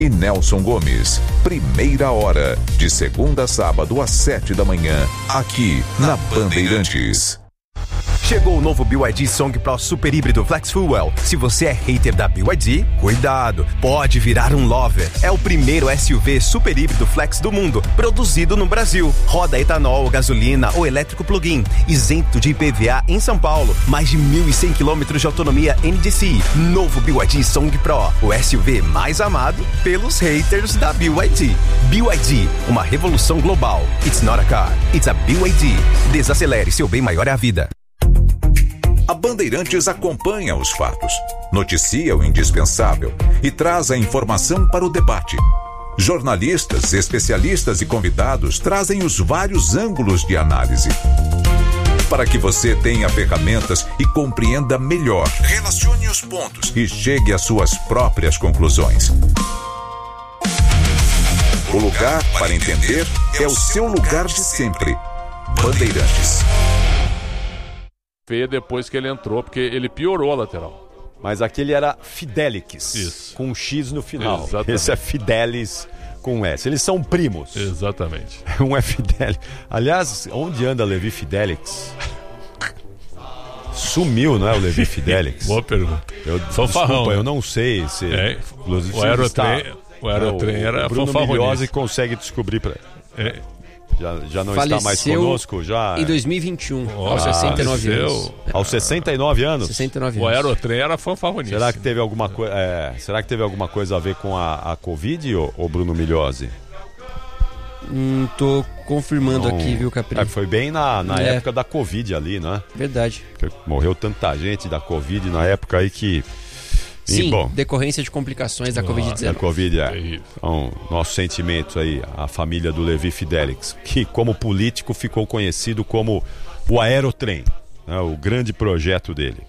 e Nelson Gomes. Primeira hora, de segunda a sábado às 7 da manhã, aqui na Bandeirantes. Chegou o novo BYD Song Pro Super Híbrido Flex Fuel. Se você é hater da BYD, cuidado, pode virar um lover. É o primeiro SUV super híbrido flex do mundo, produzido no Brasil. Roda etanol, gasolina ou elétrico plug-in, isento de IPVA em São Paulo. Mais de 1.100 km de autonomia NDCi. Novo BYD Song Pro, o SUV mais amado pelos haters da BYD. BYD, uma revolução global. It's not a car, it's a BYD. Desacelere, seu bem maior é a vida. A Bandeirantes acompanha os fatos, noticia o indispensável e traz a informação para o debate. Jornalistas, especialistas e convidados trazem os vários ângulos de análise, para que você tenha ferramentas e compreenda melhor, relacione os pontos e chegue às suas próprias conclusões. O lugar para entender é o seu lugar de sempre. Bandeirantes. Depois que ele entrou, porque ele piorou a lateral. Mas aquele era Fidelix, isso, com um X no final. Exatamente. Esse é Fidelis com um S. Eles são primos. Exatamente. Um é Fidelix. Aliás, onde anda Levi Fidelix? Sumiu, não é o Levi Fidelix? Boa pergunta. Fanfarrão. Desculpa, eu não sei se... O Aerotrem era Bruno fanfarronice. Milhose consegue descobrir para... Já não Faleceu está mais conosco? Já em 2021, aos 69 anos. Aos 69 anos? 69 anos. O Aerotrem era fanfarronice. Será que teve alguma coisa? Será que teve alguma coisa a ver com a Covid, ou Bruno Milhose? Tô confirmando aqui, viu, Capri? Foi bem na época da Covid ali, né? Verdade. Porque morreu tanta gente da Covid na época aí que... Sim, decorrência de complicações da Covid-19. Da Covid, Então, nosso sentimento aí, a família do Levi Fidelix, que como político ficou conhecido como o Aerotrem, né, o grande projeto dele.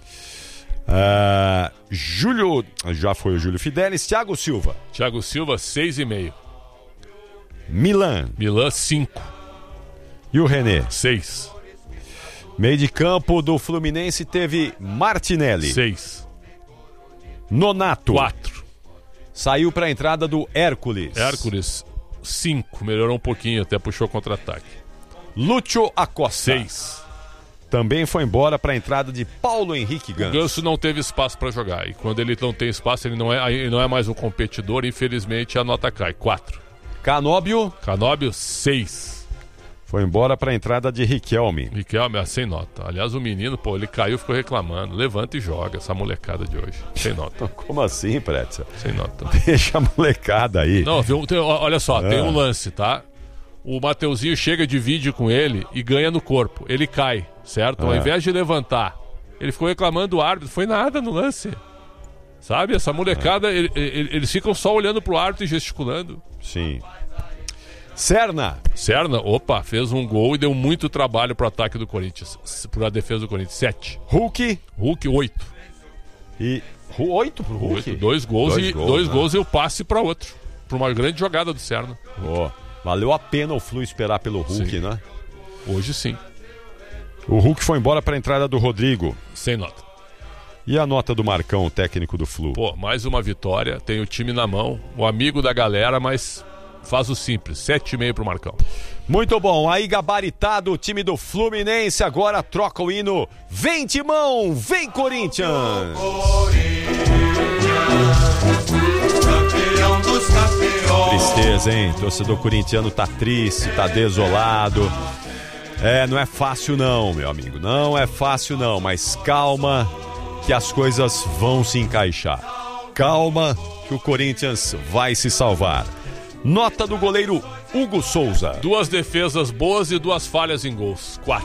Júlio, já foi o Júlio Fidelis. Thiago Silva. Thiago Silva, 6,5. Milan, 5. E o René? 6. Meio de campo do Fluminense teve Martinelli. 6. Nonato. 4. Saiu para a entrada do Hércules. 5. Melhorou um pouquinho, até puxou contra-ataque. Lúcio Acosta. 6. Também foi embora para a entrada de Paulo Henrique Ganso. O Ganso não teve espaço para jogar. E quando ele não tem espaço, ele não é mais um competidor. Infelizmente, a nota cai. 4. Canóbio, 6. Foi embora para a entrada de Riquelme. Riquelme, sem nota. Aliás, o menino, ele caiu e ficou reclamando. Levanta e joga, essa molecada de hoje. Sem nota. Como assim, Pretzel? Sem nota. Deixa a molecada aí. Não, olha só, tem um lance, tá? O Mateuzinho chega, divide com ele e ganha no corpo. Ele cai, certo? Ao invés de levantar, ele ficou reclamando do árbitro. Foi nada no lance. Sabe? Essa molecada, eles ficam só olhando pro árbitro e gesticulando. Sim. Serna, fez um gol e deu muito trabalho pro ataque do Corinthians, pra defesa do Corinthians. 7. Hulk, 8. E 8 pro Hulk? 2 gols e o passe pra outro. Pra uma grande jogada do Serna. Valeu a pena o Flu esperar pelo Hulk, sim. Né? Hoje sim. O Hulk foi embora pra entrada do Rodrigo. Sem nota. E a nota do Marcão, o técnico do Flu? Mais uma vitória, tem o time na mão, o amigo da galera, mas... Faz o simples, 7,5 pro Marcão. Muito bom, aí gabaritado o time do Fluminense, agora troca o hino. Vem Timão, vem Corinthians! Campeão dos campeões. Tristeza, hein? Torcedor corintiano tá triste, tá desolado. Não é fácil não, meu amigo, não é fácil não, mas calma que as coisas vão se encaixar. Calma que o Corinthians vai se salvar. Nota do goleiro Hugo Souza. 2 defesas boas e 2 falhas em gols. 4.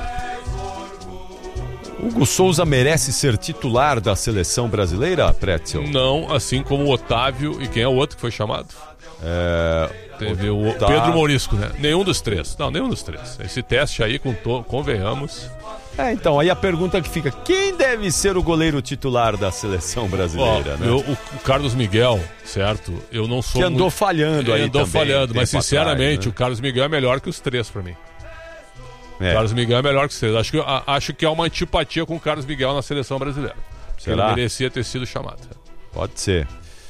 Hugo Souza merece ser titular da seleção brasileira, Pretzel? Não, assim como o Otávio. E quem é o outro que foi chamado? Teve o Pedro Mourisco, né? Nenhum dos 3. Não, nenhum dos 3. Esse teste aí, convenhamos... Então, aí a pergunta que fica, quem deve ser o goleiro titular da seleção brasileira, né? O Carlos Miguel, certo? Eu não sou que andou falhando aí andou também. Falhando, mas sinceramente, atrás, né? O Carlos Miguel é melhor que os 3 pra mim. O Carlos Miguel é melhor que os 3. Acho que há uma antipatia com o Carlos Miguel na seleção brasileira. Será? Ele merecia ter sido chamado. Pode ser.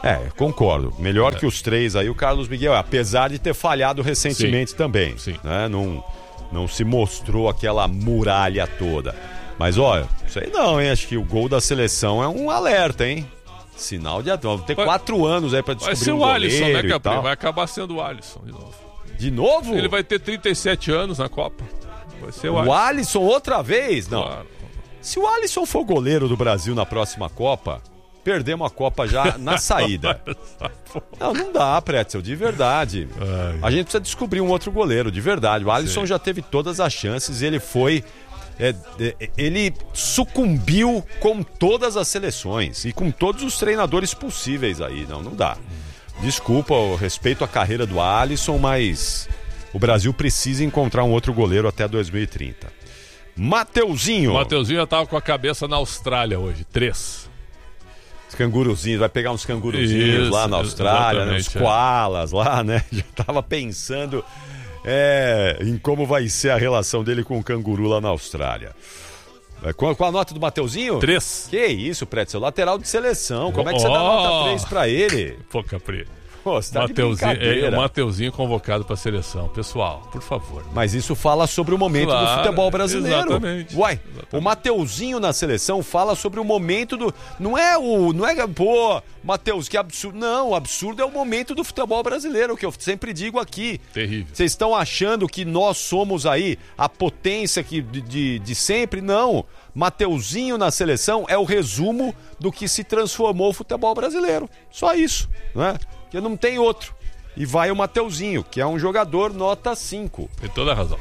Concordo. Melhor que os 3 aí, o Carlos Miguel, apesar de ter falhado recentemente também. Sim. Né? Não se mostrou aquela muralha toda. Mas olha, isso aí não, hein? Acho que o gol da seleção é um alerta, hein? Sinal de atenção. Vamos ter 4 anos aí pra descobrir vai ser um o Alisson, goleiro né, e tal. Vai acabar sendo o Alisson de novo. De novo? Ele vai ter 37 anos na Copa. Vai ser o Alisson outra vez? Não. Claro. Se o Alisson for goleiro do Brasil na próxima Copa, perdemos a Copa já na saída. Não dá, Pretzel, de verdade. A gente precisa descobrir um outro goleiro, de verdade. O Alisson já teve todas as chances, ele foi... ele sucumbiu com todas as seleções e com todos os treinadores possíveis aí. Não dá. Desculpa, eu respeito a carreira do Alisson, mas o Brasil precisa encontrar um outro goleiro até 2030. Mateuzinho já tava com a cabeça na Austrália hoje, 3. Os canguruzinhos, vai pegar uns canguruzinhos lá na Austrália, né? Os koalas lá, né? Já tava pensando em como vai ser a relação dele com o canguru lá na Austrália. Qual a nota do Mateuzinho? 3. Que isso, Pretzel, lateral de seleção. Como é que você dá nota 3 pra ele? Pô, Capri. Você tá de brincadeira. O Mateuzinho convocado pra seleção. Pessoal, por favor. Mas isso fala sobre o momento do futebol brasileiro. Exatamente. O Mateuzinho na seleção fala sobre o momento do... Não é, Mateus, que absurdo. Não, o absurdo é o momento do futebol brasileiro, que eu sempre digo aqui. Terrível. Vocês estão achando que nós somos aí a potência de sempre? Não. Mateuzinho na seleção é o resumo do que se transformou o futebol brasileiro. Só isso, né? Porque não tem outro. E vai o Mateuzinho, que é um jogador nota 5. Tem toda a razão.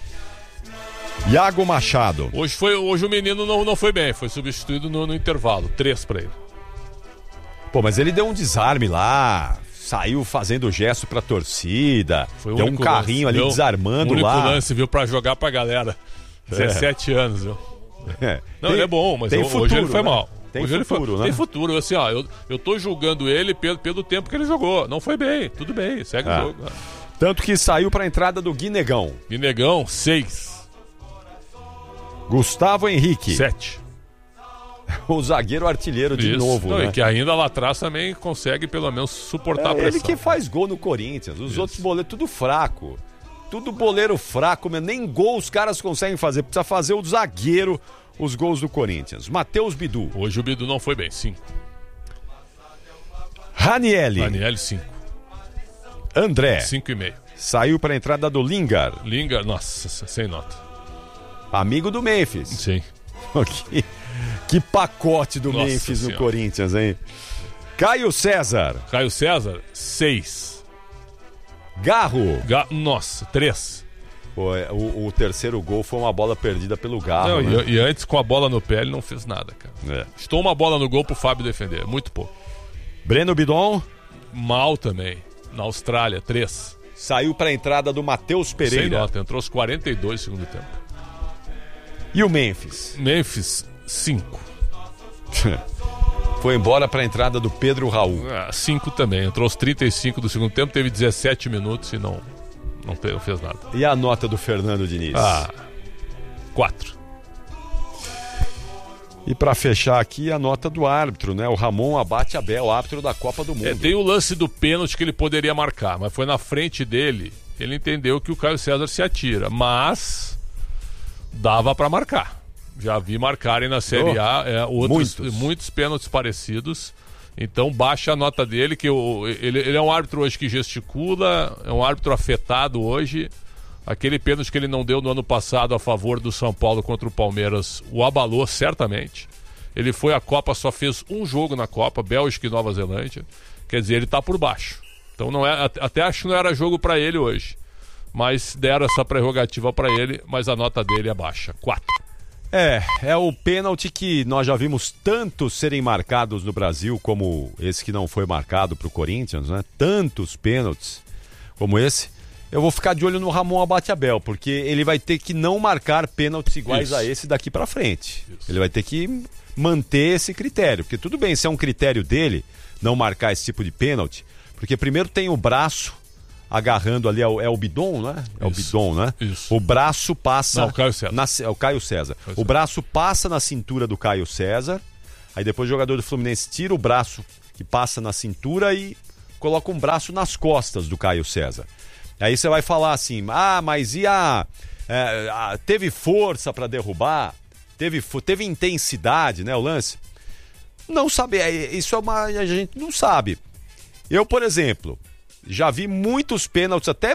Iago Machado. Hoje o menino não foi bem, foi substituído no intervalo. 3 pra ele. Pô, mas ele deu um desarme lá, saiu fazendo gesto pra torcida, deu um carrinho ali desarmando lá. O único lance, viu, pra jogar pra galera. 17 anos, viu? Ele é bom, mas hoje ele foi mal. Tem futuro, né? Tem futuro. Assim, eu tô julgando ele pelo tempo que ele jogou. Não foi bem, tudo bem, segue o jogo. Tanto que saiu pra entrada do Guinegão. 6. Gustavo Henrique. 7. O zagueiro artilheiro de novo, né? E que ainda lá atrás também consegue pelo menos suportar a pressão. Ele que faz gol no Corinthians. Os outros boleiros, tudo fraco. Tudo boleiro fraco, nem gol os caras conseguem fazer. Precisa fazer o zagueiro os gols do Corinthians. Matheus Bidu. Hoje o Bidu não foi bem, 5. Ranielli, 5. André. 5,5. Saiu para a entrada do Lingard. Nossa, sem nota. Amigo do Memphis. Sim. Que pacote do Memphis no Corinthians, hein? Caio César, 6. Garro. Nossa, 3. Pô, o terceiro gol foi uma bola perdida pelo Garro. Não, e antes, com a bola no pé, ele não fez nada, cara. Estou uma bola no gol pro Fábio defender, muito pouco. Breno Bidon. Mal também. Na Austrália, 3. Saiu para a entrada do Matheus Pereira. Sem nota, entrou aos 42 do segundo tempo. E o Memphis? 5. Foi embora para a entrada do Pedro Raul. 5 também. Entrou aos 35 do segundo tempo, teve 17 minutos e não fez nada. E a nota do Fernando Diniz? 4. E para fechar aqui, a nota do árbitro, né? O Ramon Abate Abel, árbitro da Copa do Mundo. Tem o lance do pênalti que ele poderia marcar, mas foi na frente dele. Ele entendeu que o Caio César se atira, mas dava para marcar. Já vi marcarem na Série A muitos pênaltis parecidos. Então baixa a nota dele, que ele é um árbitro hoje que gesticula, é um árbitro afetado hoje. Aquele pênalti que ele não deu no ano passado a favor do São Paulo contra o Palmeiras o abalou certamente. Ele foi à Copa, só fez um jogo na Copa, Bélgica e Nova Zelândia. Quer dizer, ele tá por baixo. Então até acho que não era jogo para ele hoje. Mas deram essa prerrogativa para ele, mas a nota dele é baixa, 4. É o pênalti que nós já vimos tantos serem marcados no Brasil, como esse que não foi marcado pro Corinthians, né? Tantos pênaltis como esse. Eu vou ficar de olho no Ramon Abate Abel, porque ele vai ter que não marcar pênaltis iguais a esse daqui pra frente. Ele vai ter que manter esse critério, porque tudo bem se é um critério dele não marcar esse tipo de pênalti, porque primeiro tem o braço agarrando ali, é o Bidon, né? É o Bidon, né? Isso. O braço passa... Não, o Caio César. É o Caio César. O braço passa na cintura do Caio César, aí depois o jogador do Fluminense tira o braço que passa na cintura e coloca um braço nas costas do Caio César. Aí você vai falar assim, mas teve força para derrubar? Teve intensidade, né, o lance? Não sabe, isso a gente não sabe. Eu, por exemplo, já vi muitos pênaltis até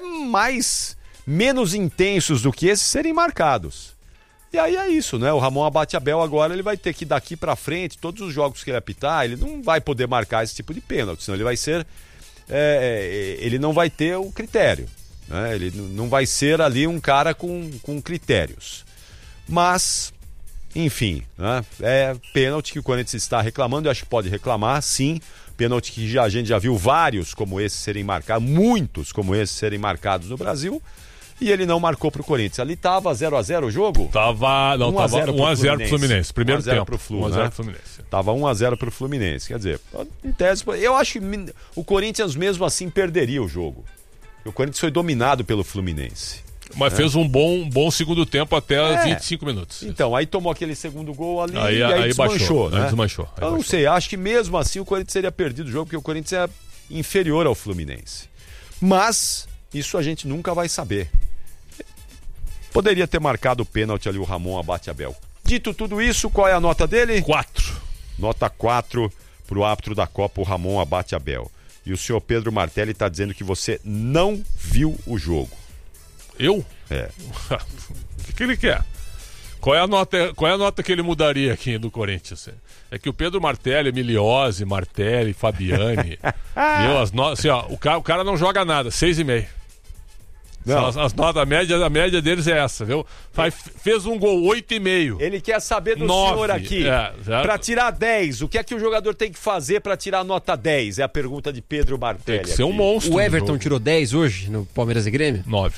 menos intensos do que esses serem marcados. E aí é isso, né? O Ramon Abate-Abel agora ele vai ter que daqui pra frente, todos os jogos que ele apitar, ele não vai poder marcar esse tipo de pênalti, senão ele vai ser... ele não vai ter o critério, né? Ele não vai ser ali um cara com critérios. Mas, enfim, né? É pênalti que o Corinthians está reclamando, eu acho que pode reclamar, sim. Pênalti que a gente já viu vários como esse serem marcados, muitos como esse serem marcados no Brasil, e ele não marcou pro Corinthians. Ali tava 0x0 o jogo? Tava 1x0 pro Fluminense. Primeiro tempo. Pro Flu, 1x0 né? pro Fluminense. Tava 1x0 pro Fluminense. Quer dizer, em tese, eu acho que o Corinthians mesmo assim perderia o jogo. O Corinthians foi dominado pelo Fluminense. Mas fez um bom segundo tempo até 25 minutos. Então, aí tomou aquele segundo gol ali aí, e aí desmanchou, né? Aí desmanchou. Eu não sei, acho que mesmo assim o Corinthians teria perdido o jogo, porque o Corinthians é inferior ao Fluminense. Mas isso a gente nunca vai saber. Poderia ter marcado o pênalti ali o Ramon Abate-Abel. Dito tudo isso, qual é a nota dele? 4. Nota 4 pro árbitro da Copa, o Ramon Abate-Abel. E o senhor Pedro Martelli está dizendo que você não viu o jogo. Eu? É. O que ele quer? Qual é a nota que ele mudaria aqui do Corinthians? É que o Pedro Martelli, Miliose, Martelli, Fabiani... assim, o cara não joga nada, 6,5. As notas, a média deles é essa, viu? Fez um gol, 8,5. Ele quer saber do 9, senhor aqui. Pra tirar 10, o que é que o jogador tem que fazer pra tirar nota 10? É a pergunta de Pedro Martelli. Tem que ser um monstro. O Everton tirou 10 hoje no Palmeiras e Grêmio? 9.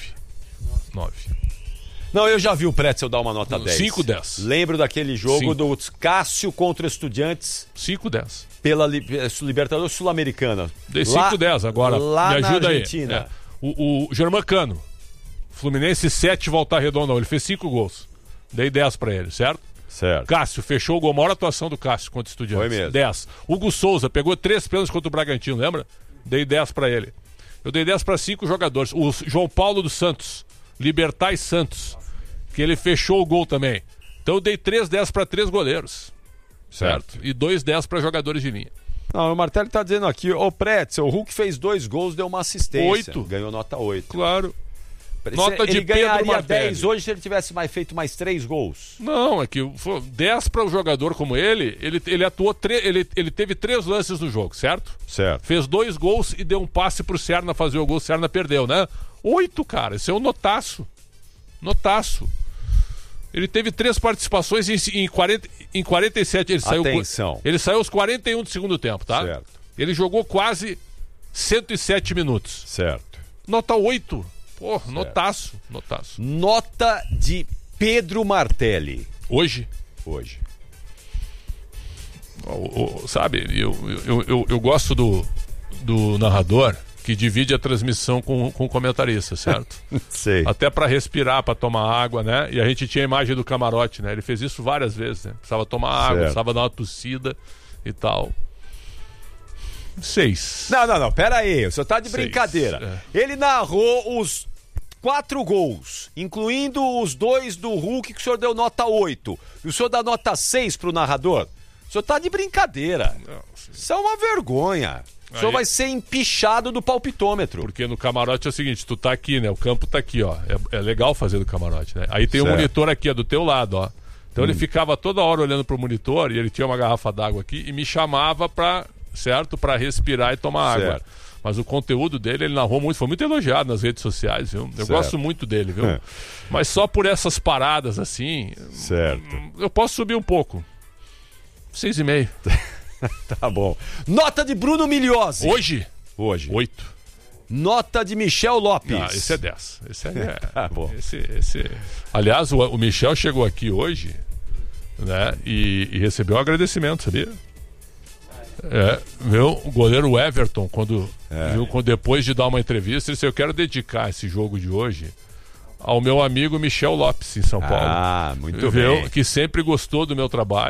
Não, eu já vi o Pretzel dar uma nota 10. 5, 10. Lembro daquele jogo do Cássio contra Estudiantes. 5, 10. Pela Libertadores Sul-Americana. Dei 5, 10 agora. Lá me ajuda na Argentina. Aí. O Germancano, Fluminense 7, Volta Redonda, ele fez 5 gols. Dei 10 pra ele, certo? Certo. Cássio, fechou o gol, maior atuação do Cássio contra o Estudiantes. Foi mesmo. 10. Hugo Souza pegou 3 pênaltis contra o Bragantino, lembra? Dei 10 pra ele. Eu dei 10 pra 5 jogadores. O João Paulo dos Santos, Libertar e Santos, que ele fechou o gol também. Então eu dei 3 10 pra 3 goleiros. Certo? E 2 10 pra jogadores de linha. Não, o Martelli tá dizendo aqui, Pretzel, o Hulk fez 2 gols, deu uma assistência. 8. Ganhou nota 8. Claro. Nota de ele ganharia Pedro Martelli. 10 hoje se ele tivesse feito mais 3 gols. Não, é que 10 para um jogador como ele atuou, ele teve 3 lances no jogo, certo? Certo. Fez 2 gols e deu um passe pro Serna fazer o gol, o Serna perdeu, né? 8, cara, isso é um notaço. Notaço. Ele teve 3 participações em 47. Ele saiu aos 41 do segundo tempo, tá? Certo. Ele jogou quase 107 minutos. Certo. Nota 8. Pô, notaço. Nota de Pedro Martelli. Hoje. Sabe, eu gosto do narrador que divide a transmissão com o comentarista, certo? Sei. Até para respirar, para tomar água, né? E a gente tinha a imagem do camarote, né? Ele fez isso várias vezes, né? Precisava tomar água, precisava dar uma tossida e tal. 6. Não, pera aí, o senhor tá de 6, brincadeira. Ele narrou os 4 gols, incluindo os 2 do Hulk, que o senhor deu nota 8. E o senhor dá nota 6 pro narrador? O senhor tá de brincadeira. Isso é uma vergonha. O senhor vai ser empichado do palpitômetro. Porque no camarote é o seguinte, tu tá aqui, né? O campo tá aqui, ó. É legal fazer do camarote, né? Aí tem um monitor aqui, ó, do teu lado, ó. Então ele ficava toda hora olhando pro monitor e ele tinha uma garrafa d'água aqui e me chamava pra respirar e tomar água. Mas o conteúdo dele, ele narrou muito, foi muito elogiado nas redes sociais, viu? Eu gosto muito dele, viu? Mas só por essas paradas assim... Certo. Eu posso subir um pouco. 6,5. Tá bom. Nota de Bruno Miliose. Hoje. 8. Nota de Michel Lopes. Esse é 10. Esse é... Tá bom. Aliás, o Michel chegou aqui hoje, né? E recebeu um agradecimento, sabia? Viu? O goleiro Everton, quando depois de dar uma entrevista, ele disse: eu quero dedicar esse jogo de hoje ao meu amigo Michel Lopes, em São Paulo. Muito bem. Que sempre gostou do meu trabalho.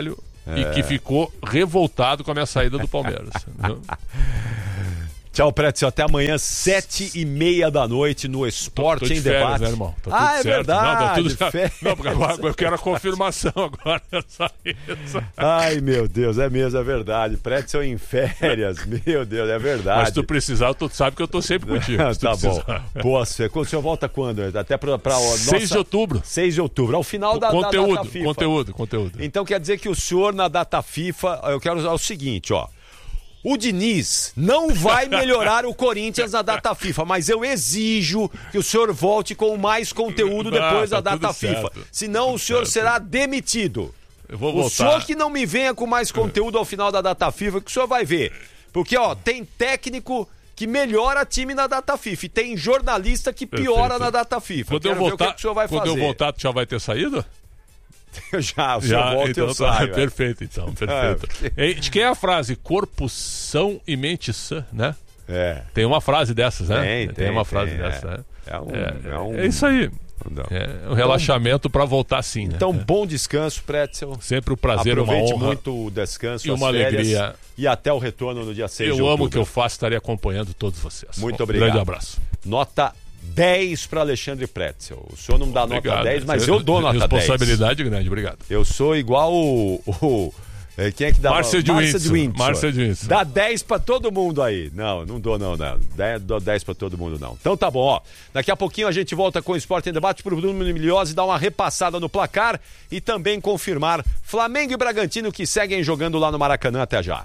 e que ficou revoltado com a minha saída do Palmeiras. Tchau, Pretzel. Até amanhã, 7h30 da noite no Esporte em Debate. Né, irmão? Tá tudo é certo. verdade. Não, tá tudo... Não, porque agora eu quero a confirmação agora. Ai, meu Deus, é mesmo, é verdade. Pretzel em férias, meu Deus, é verdade. Mas se tu precisar, tu sabe que eu tô sempre contigo. Tá bom. Boa, o senhor volta quando? Até pra nossa... 6 de outubro. 6 de outubro, ao final da data FIFA. Conteúdo. Então quer dizer que o senhor na data FIFA, eu quero usar o seguinte, ó. O Diniz não vai melhorar o Corinthians na data FIFA, mas eu exijo que o senhor volte com mais conteúdo depois da data FIFA. Senão o senhor será demitido. Eu vou voltar. O senhor que não me venha com mais conteúdo ao final da data FIFA, que o senhor vai ver. Porque, ó, tem técnico que melhora time na data FIFA e tem jornalista que piora na data FIFA. Quando eu voltar, o senhor vai fazer. Quando eu voltar, tu já vai ter saído? O senhor volta então, eu saio. Perfeito, então, perfeito. De quem é a frase? Corpo são e mente sã, né? Tem uma frase dessas, né? Tem uma frase dessa, né? É isso aí. É um relaxamento para voltar sim, né? Então, bom descanso, Pretzel. Sempre um prazer, uma honra. Aproveite muito o descanso, e uma alegria. E até o retorno no dia 6 de outubro. Eu amo o que eu faço, estarei acompanhando todos vocês. Muito obrigado. Grande abraço. Nota 10 para Alexandre Pretzel. O senhor não dá nota 10, mas eu dou nota 10. Responsabilidade grande, obrigado. Eu sou igual quem é que dá? Márcia de Windsor. Dá 10 pra todo mundo aí. Não dou não. Dou 10 pra todo mundo não. Então tá bom, ó. Daqui a pouquinho a gente volta com o Esporte em Debate pro Bruno Milhose dar uma repassada no placar e também confirmar Flamengo e Bragantino que seguem jogando lá no Maracanã. Até já.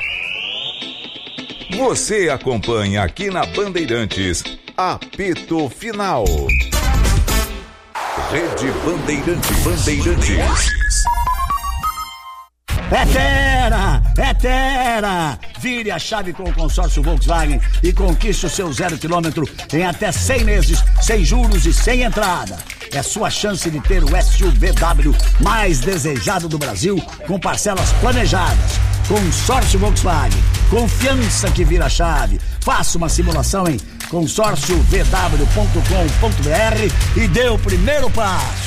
Você acompanha aqui na Bandeirantes, apito final. Rede Bandeirantes. É Terra! Vire a chave com o consórcio Volkswagen e conquiste o seu 0 km em até 100 meses, sem juros e sem entrada. É sua chance de ter o SUVW mais desejado do Brasil, com parcelas planejadas. Consórcio Volkswagen. Confiança que vira chave. Faça uma simulação em consórciovw.com.br e dê o primeiro passo.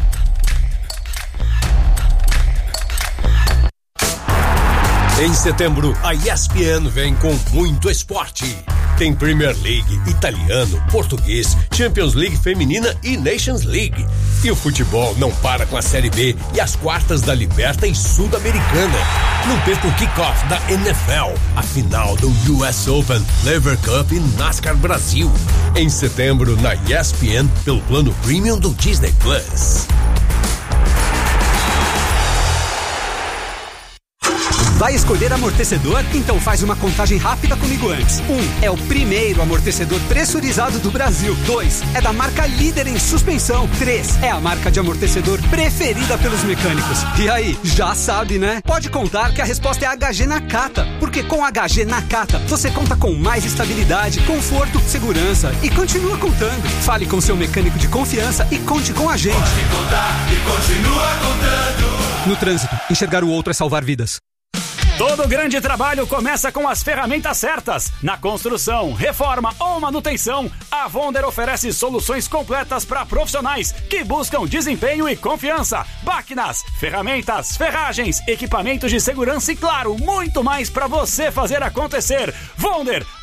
Em setembro, a ESPN vem com muito esporte. Tem Premier League, italiano, português, Champions League feminina e Nations League. E o futebol não para com a Série B e as quartas da Liberta e Sul-Americana. Não perca o kickoff da NFL, a final do US Open, Lever Cup e NASCAR Brasil. Em setembro, na ESPN, pelo plano Premium do Disney Plus. Vai escolher amortecedor? Então faz uma contagem rápida comigo antes. 1. É o primeiro amortecedor pressurizado do Brasil. 2. É da marca líder em suspensão. 3. É a marca de amortecedor preferida pelos mecânicos. E aí, já sabe, né? Pode contar que a resposta é HG Nakata. Porque com HG Nakata, você conta com mais estabilidade, conforto, segurança e continua contando. Fale com seu mecânico de confiança e conte com a gente. Pode contar e continua contando. No trânsito, enxergar o outro é salvar vidas. Todo grande trabalho começa com as ferramentas certas. Na construção, reforma ou manutenção, a Wonder oferece soluções completas para profissionais que buscam desempenho e confiança. Máquinas, ferramentas, ferragens, equipamentos de segurança e, claro, muito mais para você fazer acontecer. Wonder,